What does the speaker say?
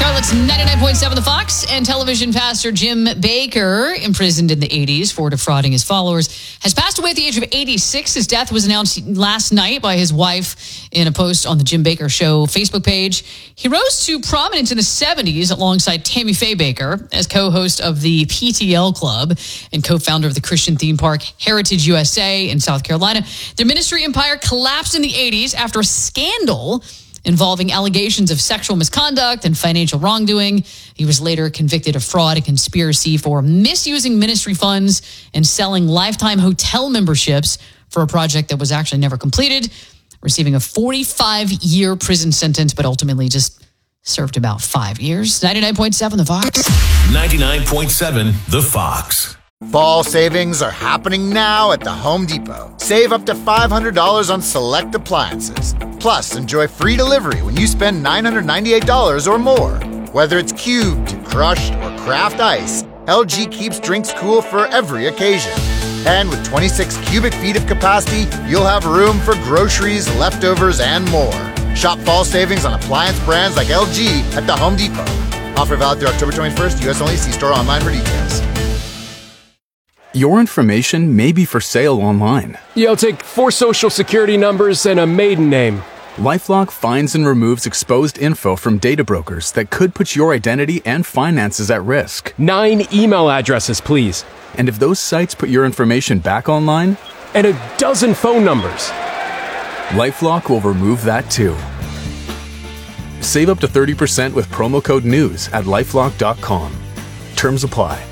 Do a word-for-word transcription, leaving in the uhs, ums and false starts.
Charlotte's ninety-nine point seven The Fox, and television pastor Jim Bakker, imprisoned in the eighties for defrauding his followers, has passed away at the age of eighty-six. His death was announced last night by his wife in a post on the Jim Bakker Show Facebook page. He rose to prominence in the seventies alongside Tammy Faye Bakker as co-host of the P T L Club and co-founder of the Christian theme park Heritage U S A in South Carolina. Their ministry empire collapsed in the eighties after a scandal involving allegations of sexual misconduct and financial wrongdoing. He was later convicted of fraud and conspiracy for misusing ministry funds and selling lifetime hotel memberships for a project that was actually never completed, receiving a forty-five year prison sentence, but ultimately just served about five years. ninety-nine point seven The Fox. ninety-nine point seven The Fox. Fall savings are happening now at the Home Depot. Save up to five hundred dollars on select appliances. Plus, enjoy free delivery when you spend nine hundred ninety-eight dollars or more. Whether it's cubed, crushed, or craft ice, L G keeps drinks cool for every occasion. And with twenty-six cubic feet of capacity, you'll have room for groceries, leftovers, and more. Shop fall savings on appliance brands like L G at the Home Depot. Offer valid through October twenty-first, U S only. See store online for details. Your information may be for sale online. Yeah, I'll take four social security numbers and a maiden name. LifeLock finds and removes exposed info from data brokers that could put your identity and finances at risk. Nine email addresses, please. And if those sites put your information back online? And a dozen phone numbers. LifeLock will remove that too. Save up to thirty percent with promo code NEWS at lifelock dot com. Terms apply.